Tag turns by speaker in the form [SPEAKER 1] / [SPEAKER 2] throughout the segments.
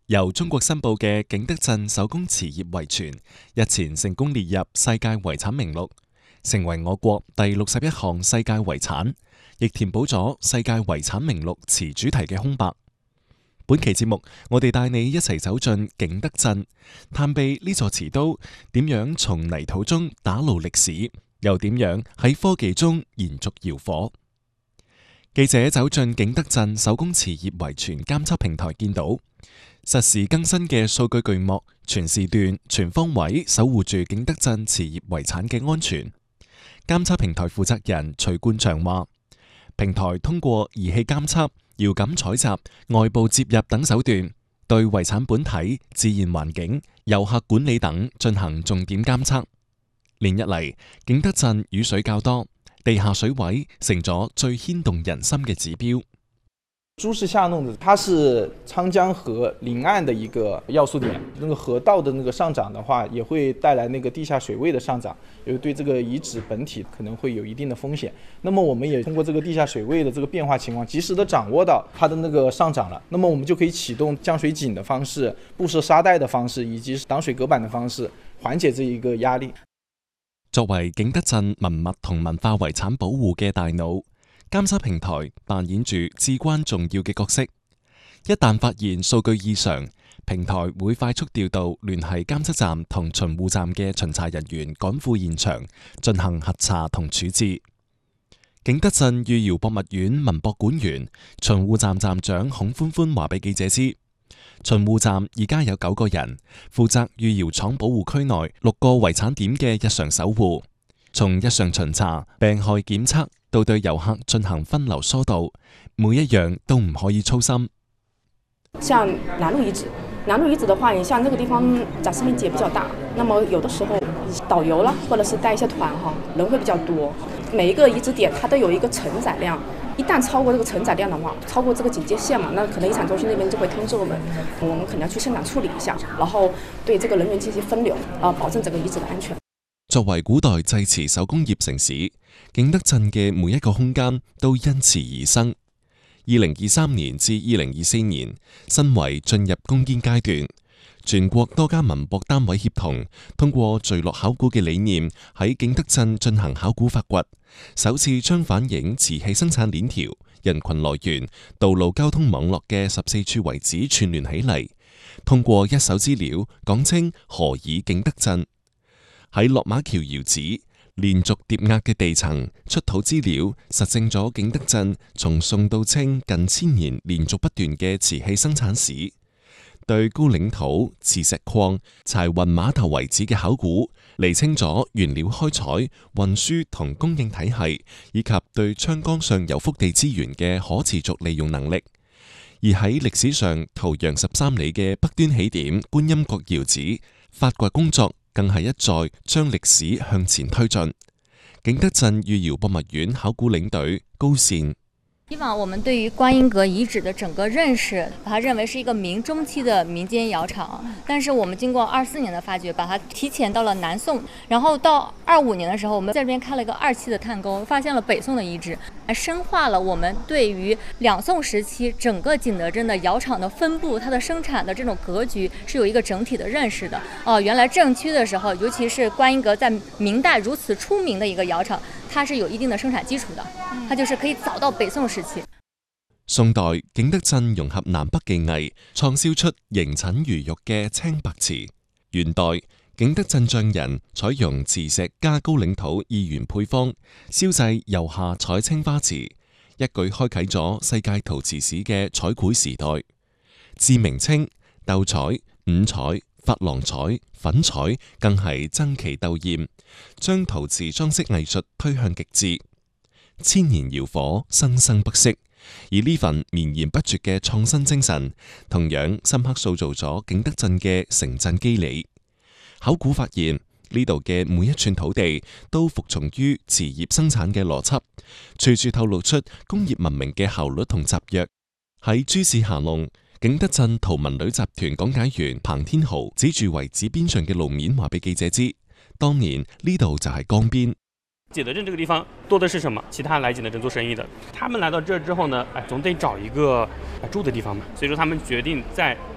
[SPEAKER 1] 由中國申報嘅景德鎮手工瓷業遺存，日前成功列入世界遺產名錄，成為我國第61項世界遺產，亦填補咗世界遺產名錄瓷主題嘅空白。本期節目，我哋帶你一齊走進景德鎮，探秘呢座瓷都點樣從泥土中打撈歷史，又點樣喺科技中延續窯火。記者走進景德鎮手工瓷業遺存監測平台，見到實時更新嘅數據巨幕，全時段、全方位守護住景德鎮瓷業遺產嘅安全。監測平台負責人徐冠祥話，平台通過儀器監測、遙感採集、外部接入等手段，對遺產本體、自然環境、遊客管理等進行重點監測。連日嚟，景德鎮雨水較多，地下水位成咗最牽動人心嘅指標。
[SPEAKER 2] 朱氏下弄的，它是昌江河临岸的一个要素点。那个河道的那个上涨的话，也会带来那个地下水位的上涨，也对这个遗址本体可能会有一定的风险。那么我们也通过这个地下水位的这个变化情况，及时的掌握到它的那个上涨了，那么我们就可以启动降水井的方式、布设沙袋的方式，以及挡水隔板的方式，緩解這一個壓力。
[SPEAKER 1] 作為景德鎮文物同文化遺產保護嘅大腦，監測平台扮演住至關重要嘅角色。一旦發現數據異常，平台會快速調度聯繫監測站同巡護站嘅巡查人員趕赴現場，進行核查同處置。景德鎮御窯博物院文博館員、巡護站站長孔歡歡話俾記者知，巡護站而家有9個人，負責御窯廠保護區內6個遺產點嘅日常守護，從日常巡查、病害檢測到對遊客進行分流疏導，每一樣都唔可以操心。
[SPEAKER 3] 像南路遺址的話，你像這個地方展示面積也比較大，那麼有的時候導遊啦，或者是帶一些團人會比較多。每一個遺址點它都有一個承載量，一旦超過這個承載量的話，超過這個警戒線嘛，那可能遺產中心那邊就會通知我們可能要去現場處理一下，然後對這個人員進行分流，保證整個遺址的安全。
[SPEAKER 1] 作為古代製瓷手工業城市，景德鎮嘅每一個空間都因瓷而生。2023年至2024年，申遺進入攻堅階段，全國多家文博單位協同，通過聚落考古嘅理念，喺景德鎮進行考古發掘，首次將反映瓷器生產鏈條、人群來源、道路交通網絡嘅14處遺址串聯起嚟，通過一手資料講清何以景德鎮。喺落馬橋窯址，連續疊壓嘅地層出土資料，實證咗景德鎮從宋到清近1000年連續不斷嘅瓷器生產史。對高嶺土、磁石礦、柴雲碼頭遺址嘅考古，釐清咗原料開採、運輸同供應體系，以及對昌江上游腹地資源嘅可持續利用能力。而喺歷史上圖洋13里嘅北端起點觀音閣窯址，發掘工作更係一再將歷史向前推進。景德鎮御窯博物院考古領隊高善，
[SPEAKER 4] 以往我們對於觀音閣遺址的整個認識，把它認為是一個明中期的民間窯廠，但是我們經過24年的發掘，把它提前到了南宋，然後到25年的時候，我們在這邊開了一個2期的探溝，發現了北宋的遺址，深化了我們對於兩宋時期整個景德鎮的窯廠的分布，它的生產的這種格局是有一個整體的認識的。原來正區的時候，尤其是觀音閣在明代如此出名的一個窯廠，它是有一定的生產基礎的，它就是可以早到北宋時期。
[SPEAKER 1] 宋代景德鎮融合南北技藝，創燒出形診如玉嘅青白瓷。元代景德鎮匠人採用磁石加高嶺土2元配方，燒製釉下彩青花瓷，一舉開啟咗世界陶瓷史嘅彩繪時代。至明清，鬥彩、五彩、珐琅彩、粉彩更係爭奇鬥豔，將陶瓷裝飾藝術推向極致。千年窯火生生不息，而呢份綿延不絕嘅創新精神，同樣深刻塑造咗景德鎮嘅城鎮肌理。考古發現，呢度嘅每一寸土地都服從於瓷業生產嘅邏輯，隨處透露出工業文明嘅效率同集約。喺朱氏下弄，景德鎮陶文旅集團講解員彭天豪指住遺址邊上嘅路面話俾記者知，當年呢度就係江邊。
[SPEAKER 5] 景德鎮這個地方多的是什麼？其他來景德鎮做生意的，他們來到這之後呢，總得找一個住的地方嘛，所以說他們決定在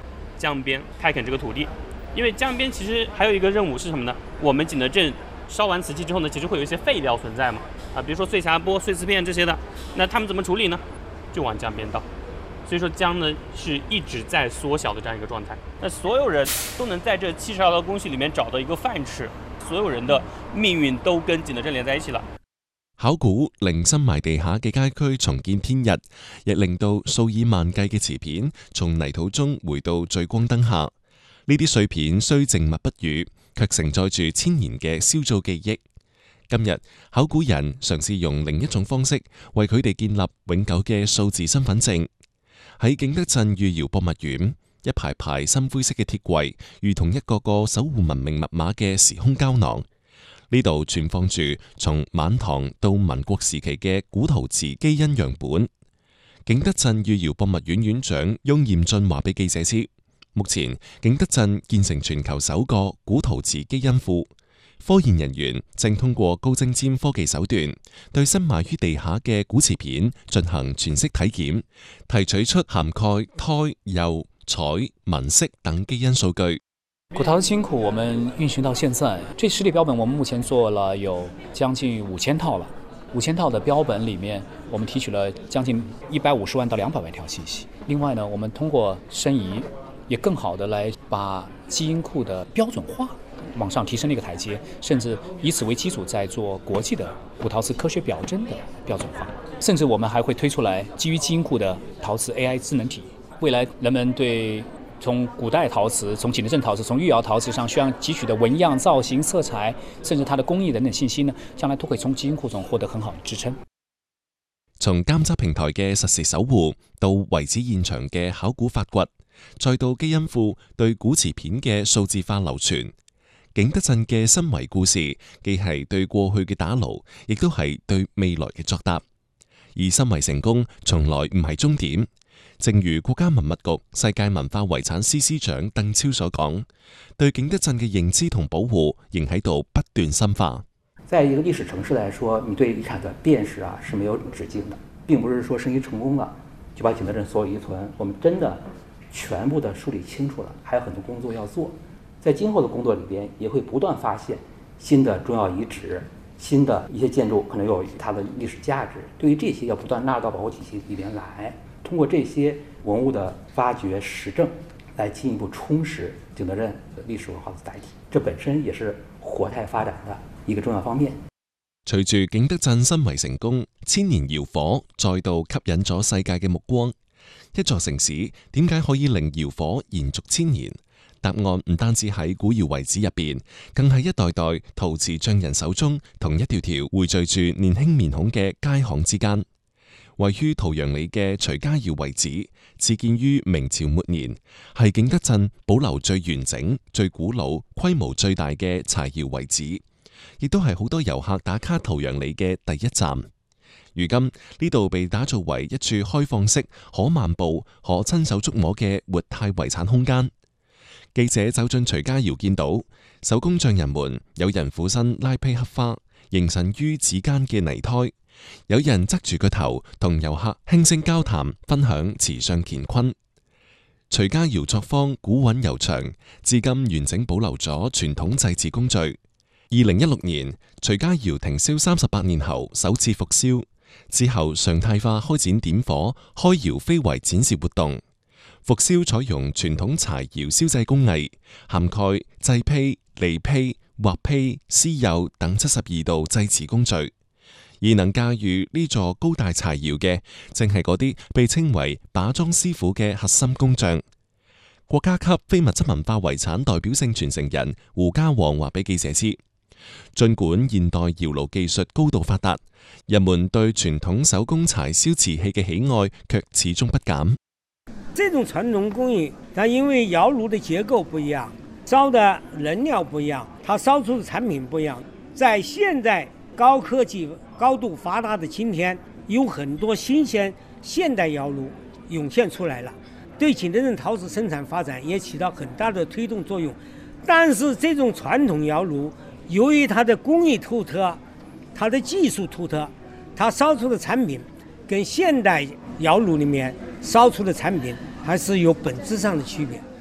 [SPEAKER 5] 江边开垦这个土地。因为江边其实还有一个任务是什么呢？我们景德镇烧完瓷器之后呢，其实会有一些废料存在嘛，比如说碎匣钵、碎瓷片这些的，那他们怎么处理呢？就往江边倒。所以说江呢是一直在缩小的这样一个状态。那所有人都能在这72道工序里面找到一个饭吃，所有人的命運都跟景德鎮連在一起了。
[SPEAKER 1] 考古令深埋地下嘅街區重見天日，亦令到數以萬計嘅瓷片從泥土中回到聚光燈下。呢啲碎片雖靜默不語，卻承載住千年嘅燒造記憶。今日考古人嘗試用另一種方式為佢哋建立永久嘅數字身份證。喺景德鎮御窯博物院，一排排深灰色嘅鐵櫃，如同一個個守護文明密碼嘅時空膠囊。呢度存放住從晚唐到民國時期嘅古陶瓷基因樣本。景德鎮御窯博物院院長翁彥俊話俾記者知，目前景德鎮建成全球首個古陶瓷基因庫，科研人員正通過高精尖科技手段，對深埋於地下嘅古瓷片進行全息體檢，提取出涵蓋胎、釉、彩、紋色等基因數據。
[SPEAKER 6] 古陶瓷金库我们运行到现在，这实体标本我们目前做了有将近5000套了。5000套的标本里面，我们提取了将近150万到200万条信息。另外呢，我们通过申遗，也更好的来把基因库的标准化往上提升了一个台阶，甚至以此为基础，在做国际的古陶瓷科学表征的标准化。甚至我们还会推出来基于基因库的陶瓷 AI 智能体。未来人们对从古代陶瓷、从景德镇陶瓷、从御窑陶瓷上需要汲取的纹样、造型、色彩，甚至它的工艺等等信息呢，將來都可以從基因庫中獲得很好的支撐。
[SPEAKER 1] 從監測平台嘅實時守護，到遺址現場嘅考古發掘，再到基因庫對古瓷片嘅數字化流傳，景德鎮嘅申遺故事，既係對過去嘅打撈，亦都係對未來嘅作答。而申遺成功從來唔係終點。正如國家文物局世界文化遺產司司長鄧超所講，對景德鎮嘅認知同保護仍喺度不斷深化。
[SPEAKER 7] 在一個歷史城市來說，你對遺產的辨識是沒有止境的，並不是說申遺成功了就把景德鎮所有遺存我們真的全部的梳理清楚了，還有很多工作要做。在今後的工作裏邊，也會不斷發現新的重要遺址，新的一些建築可能有它的歷史價值，對於這些要不斷納入到保護體系裏邊來。通過這些文物的發掘實證，來進一步充實景德鎮的歷史文化的載體，這本身也是活態發展的一個重要方面。
[SPEAKER 1] 隨住景德鎮申遺成功，千年窯火再度吸引咗世界嘅目光。一座城市點解可以令窯火延續千年？答案唔單止喺古窯遺址入邊，更係一代代陶瓷匠人手中同一條條匯聚住年輕面孔嘅街巷之間。位於桃陽里嘅徐家窯遺址，始建於明朝末年，係景德鎮保留最完整、最古老、規模最大嘅柴窯遺址，亦都係好多遊客打卡桃陽里嘅第一站。如今呢度被打造為一處開放式、可漫步、可親手觸摸嘅活態遺產空間。記者走進徐家窯，見到手工匠人們有人俯身拉坯刻花，形神於指間嘅泥胎；有人側住個頭同遊客輕聲交談，分享池上乾坤。徐家窯作坊古韻悠長，至今完整保留咗傳統製瓷工序。2016年，徐家窯停燒38年後首次復燒，之後常態化開展點火、開窯非遺展示活動。復燒採用傳統柴窯燒製工藝，涵蓋製坯、離坯、畫坯、施釉等72道製瓷工序。而能駕馭呢座高大柴窯嘅，正係嗰啲被稱為把莊師傅嘅核心工匠。國家級非物質文化遺產代表性傳承人胡家煌話俾記者知，儘管現代窯爐技術高度發達，人們對傳統手工柴燒瓷器嘅喜愛卻始終不減。
[SPEAKER 8] 這種傳統工藝，它因為窯爐的結構不一樣，燒的燃料不一樣，它燒出的產品不一樣。在現在高科技、高度發達的今天，有很多新鮮現代窯爐湧現出來了，對景德鎮陶瓷生產發展也起到很大的推動作用。但是這種傳統窯爐，由於它的工藝獨特，它的技術獨特，它燒出的產品跟現代窯爐裡面燒出的產品還是有本質上的區別。